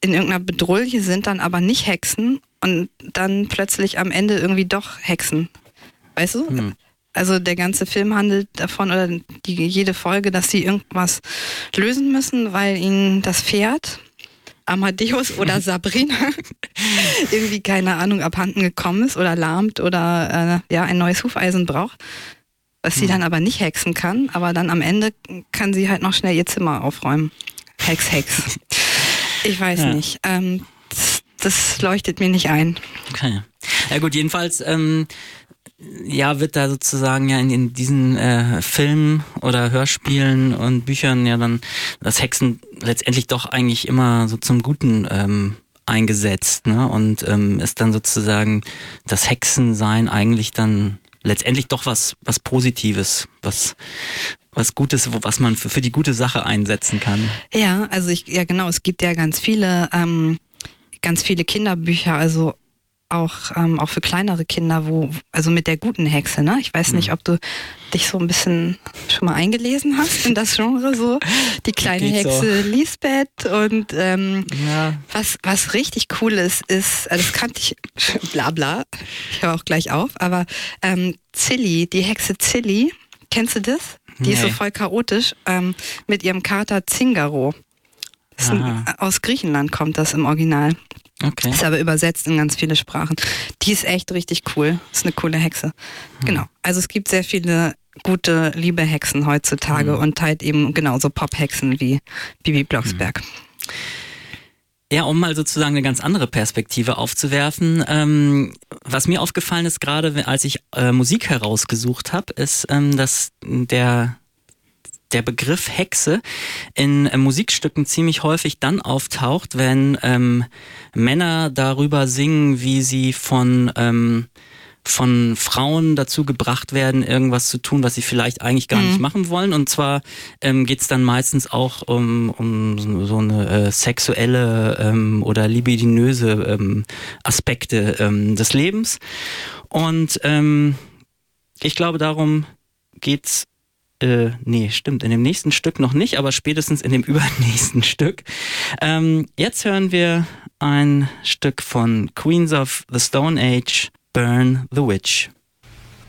in irgendeiner Bedrohung sind, dann aber nicht Hexen und dann plötzlich am Ende irgendwie doch Hexen. Weißt du? Also der ganze Film handelt davon, oder jede Folge, dass sie irgendwas lösen müssen, weil ihnen das Pferd, Amadeus oder Sabrina, irgendwie, keine Ahnung, abhanden gekommen ist oder lahmt oder ein neues Hufeisen braucht, was sie dann aber nicht hexen kann, aber dann am Ende kann sie halt noch schnell ihr Zimmer aufräumen. Hex. Ich weiß nicht. Das leuchtet mir nicht ein. Okay. Ja gut, jedenfalls wird da sozusagen ja in diesen Filmen oder Hörspielen und Büchern ja dann das Hexen letztendlich doch eigentlich immer so zum Guten eingesetzt, ne? Und ist dann sozusagen das Hexensein eigentlich dann letztendlich doch was Positives, was Gutes, was man für die gute Sache einsetzen kann. Ja, also genau, es gibt ja ganz viele Kinderbücher, also auch für kleinere Kinder, also mit der guten Hexe, ne? Ich weiß nicht, ob du dich so ein bisschen schon mal eingelesen hast in das Genre, so die kleine Hexe Lisbeth und was richtig cool ist, das kannte ich, bla bla, ich höre auch gleich auf, aber Zilli, die Hexe Zilli, kennst du das? Die ist so voll chaotisch, mit ihrem Kater Zingaro. Aus Griechenland kommt das im Original. Okay. Ist aber übersetzt in ganz viele Sprachen. Die ist echt richtig cool. Ist eine coole Hexe. Genau. Also es gibt sehr viele gute, liebe Hexen heutzutage und halt eben genauso Pop-Hexen wie Bibi Blocksberg. Ja, um mal sozusagen eine ganz andere Perspektive aufzuwerfen. Was mir aufgefallen ist, gerade als ich Musik herausgesucht habe, ist, dass der Begriff Hexe in Musikstücken ziemlich häufig dann auftaucht, wenn Männer darüber singen, wie sie von Frauen dazu gebracht werden, irgendwas zu tun, was sie vielleicht eigentlich gar nicht machen wollen. Und zwar geht's dann meistens auch um so eine sexuelle oder libidinöse Aspekte des Lebens. Und ich glaube, darum geht's stimmt, in dem nächsten Stück noch nicht, aber spätestens in dem übernächsten Stück. Jetzt hören wir ein Stück von Queens of the Stone Age, Burn the Witch.